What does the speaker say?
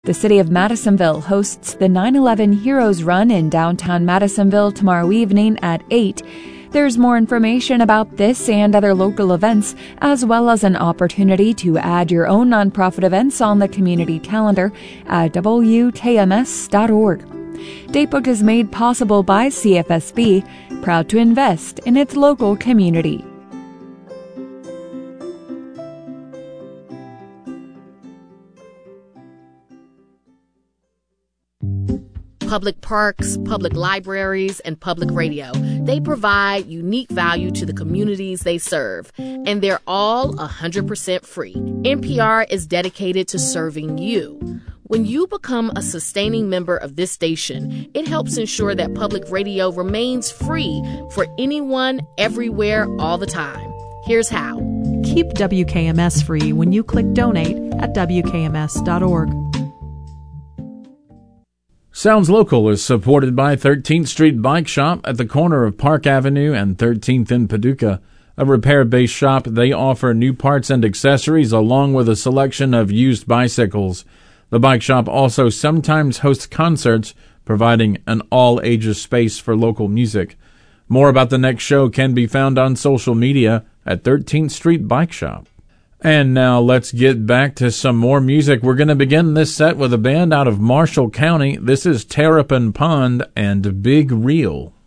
The City of Madisonville hosts the 9/11 Heroes Run in downtown Madisonville tomorrow evening at 8. There's more information about this and other local events, as well as an opportunity to add your own nonprofit events on the community calendar at wkms.org. Datebook is made possible by CFSB, proud to invest in its local community. Public parks, public libraries, and public radio. They provide unique value to the communities they serve, and they're all 100% free. NPR is dedicated to serving you. When you become a sustaining member of this station, it helps ensure that public radio remains free for anyone, everywhere, all the time. Here's how. Keep WKMS free when you click donate at WKMS.org. Sounds Local is supported by 13th Street Bike Shop at the corner of Park Avenue and 13th in Paducah. A repair-based shop, they offer new parts and accessories along with a selection of used bicycles. The bike shop also sometimes hosts concerts, providing an all-ages space for local music. More about the next show can be found on social media at 13th Street Bike Shop. And now let's get back to some more music. We're going to begin this set with a band out of Marshall County. This is Terrapin Pond and Big Reel.